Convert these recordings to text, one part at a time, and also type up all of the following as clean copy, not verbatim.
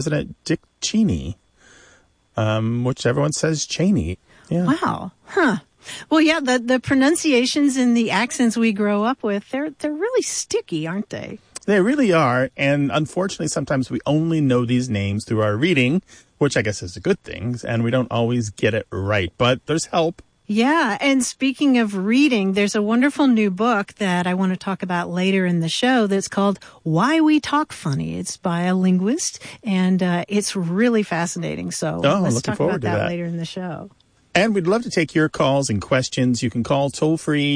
President Dick Cheney, which everyone says Cheney. Yeah. Wow. Huh. Well, yeah, the pronunciations and the accents we grow up with, they're really sticky, aren't they? They really are. And unfortunately, sometimes we only know these names through our reading, which I guess is a good thing, and we don't always get it right. But there's help. Yeah, and speaking of reading, there's a wonderful new book that I want to talk about later in the show that's called Why We Talk Funny. It's by a linguist, and it's really fascinating. So let's talk about that later in the show. And we'd love to take your calls and questions. You can call toll-free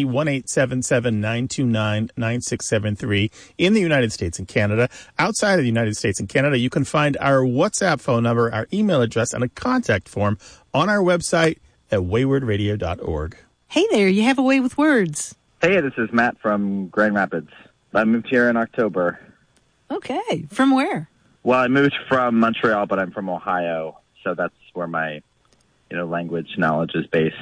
1-877-929-9673 in the United States and Canada. Outside of the United States and Canada, you can find our WhatsApp phone number, our email address, and a contact form on our website at waywardradio.org. Hey there, you have a way with words. Hey, this is Matt from Grand Rapids. I moved here in October. Okay, from where? Well, I moved from Montreal, but I'm from Ohio, so that's where my language knowledge is based.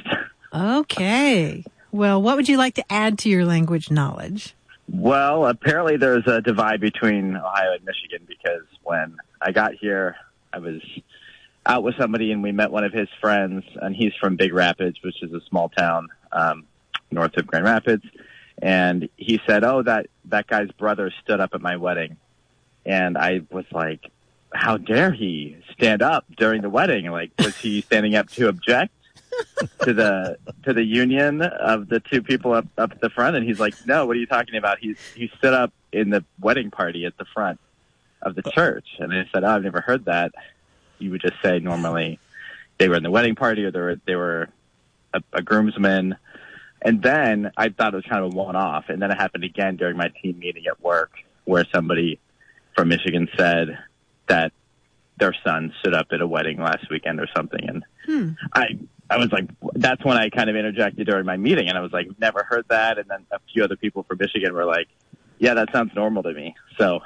Okay. Well, what would you like to add to your language knowledge? Well, apparently there's a divide between Ohio and Michigan because when I got here, I was out with somebody and we met one of his friends, and he's from Big Rapids, which is a small town north of Grand Rapids. And he said, that guy's brother stood up at my wedding. And I was like, how dare he stand up during the wedding? Like, was he standing up to object to the union of the two people up at the front? And he's like, no, what are you talking about? He stood up in the wedding party at the front of the church. And I said, I've never heard that. You would just say normally they were in the wedding party or they were a groomsman. And then I thought it was kind of a one-off. And then it happened again during my team meeting at work where somebody from Michigan said that their son stood up at a wedding last weekend or something. And I was like, that's when I kind of interjected during my meeting. And I was like, never heard that. And then a few other people from Michigan were like, yeah, that sounds normal to me. So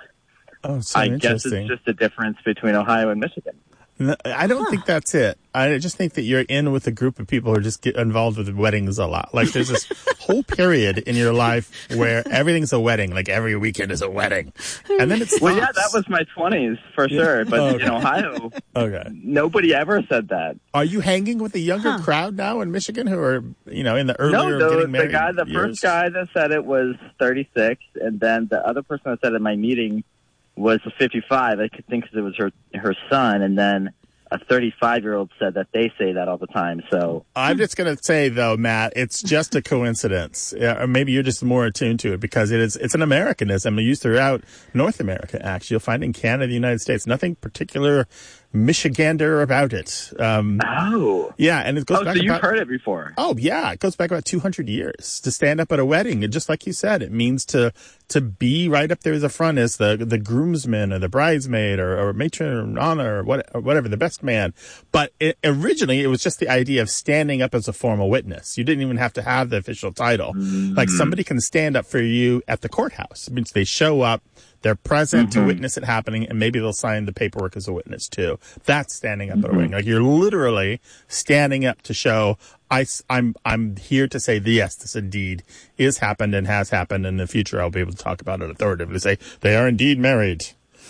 I guess it's just a difference between Ohio and Michigan. No, I don't think that's it. I just think that you're in with a group of people who just get involved with weddings a lot. Like there's this whole period in your life where everything's a wedding, like every weekend is a wedding. And then it's well, yeah, that was my 20s for sure. But in Ohio, nobody ever said that. Are you hanging with the younger crowd now in Michigan who are, in the earlier getting married? The first guy that said it was 36, and then the other person that said at my meeting was 55. I could think because it was her son, and then a 35-year-old said that they say that all the time. So I'm just going to say, though, Matt, it's just a coincidence. Or maybe you're just more attuned to it because it's an Americanism used throughout North America, actually. You'll find in Canada, the United States, nothing particular Michigander about it. Yeah, and it goes back so you've heard it before. Oh, yeah. It goes back about 200 years to stand up at a wedding. And just like you said, it means to be right up there at the front as the groomsman or the bridesmaid or matron of honor or whatever, the best man. But originally, it was just the idea of standing up as a formal witness. You didn't even have to have the official title. Like somebody can stand up for you at the courthouse. It means they show up. They're present to witness it happening, and maybe they'll sign the paperwork as a witness, too. That's standing up at a wedding. Like, you're literally standing up to show, I'm here to say, yes, this indeed is happened and has happened. In the future, I'll be able to talk about it authoritatively, say, they are indeed married.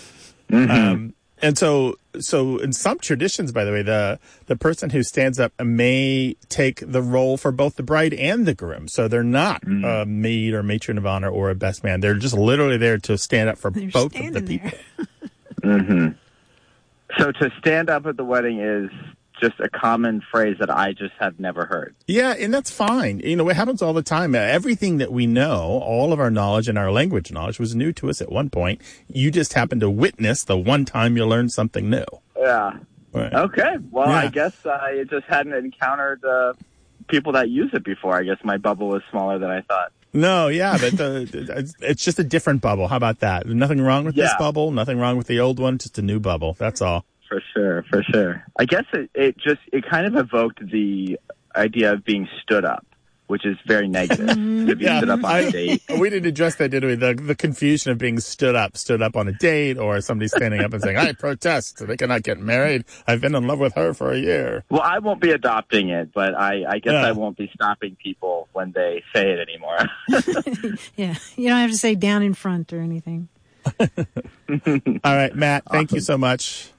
And so in some traditions, by the way, the person who stands up may take the role for both the bride and the groom. So they're not a maid or matron of honor or a best man. They're just literally there to stand up for both of the people. So to stand up at the wedding is just a common phrase that I just have never heard. Yeah, and that's fine. It happens all the time. Everything that we know, all of our knowledge and our language knowledge was new to us at one point. You just happened to witness the one time you learned something new. Yeah. Right. Okay. Well, I guess I just hadn't encountered people that use it before. I guess my bubble was smaller than I thought. No, yeah, but it's just a different bubble. How about that? Nothing wrong with this bubble. Nothing wrong with the old one. Just a new bubble. That's all. For sure. I guess it kind of evoked the idea of being stood up, which is very negative. To be stood up on a date. We didn't address that, did we? The confusion of being stood up on a date, or somebody standing up and saying, I protest, they cannot get married. I've been in love with her for a year. Well, I won't be adopting it, but I guess I won't be stopping people when they say it anymore. Yeah, you don't have to say down in front or anything. All right, Matt, thank you so much.